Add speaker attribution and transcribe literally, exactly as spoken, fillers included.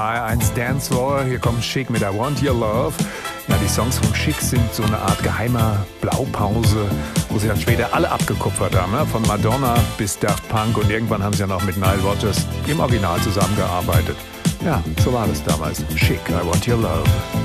Speaker 1: H R eins Dance Floor. Hier kommt Chic mit I Want Your Love. Ja, die Songs von Chic sind so eine Art geheimer Blaupause, wo sie dann später alle abgekupfert haben. Ne? Von Madonna bis Daft Punk und irgendwann haben sie ja noch mit Nile Rodgers im Original zusammengearbeitet. Ja, so war das damals. Chic, I Want Your Love.